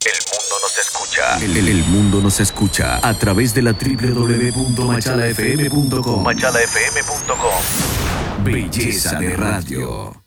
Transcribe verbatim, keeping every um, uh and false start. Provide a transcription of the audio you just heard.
El mundo nos escucha. El, el- el mundo nos escucha a través de la doble u doble u doble u punto machala f m punto com. machala f m punto com. Belleza de radio.